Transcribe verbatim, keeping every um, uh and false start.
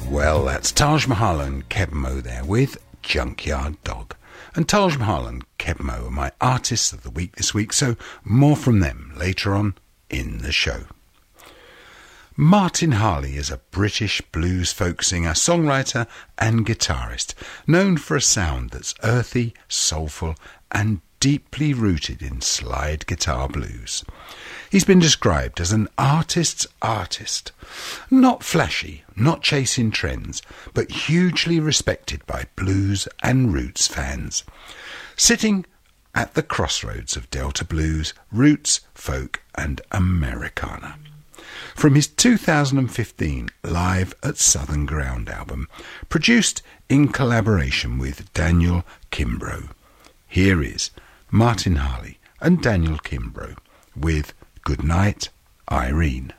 Well, that's Taj Mahal and Kebmo there with Junkyard Dog. And Taj Mahal and Kebmo are my artists of the week this week, so more from them later on in the show. Martin Harley is a British blues folk singer, songwriter and guitarist, known for a sound that's earthy, soulful and deeply rooted in slide guitar blues. He's been described as an artist's artist. Not flashy, not chasing trends, but hugely respected by blues and roots fans. Sitting at the crossroads of Delta blues, roots, folk and Americana. From his two thousand fifteen Live at Southern Ground album, produced in collaboration with Daniel Kimbrough. Here is Martin Harley and Daniel Kimbrough with Good Night, Irene.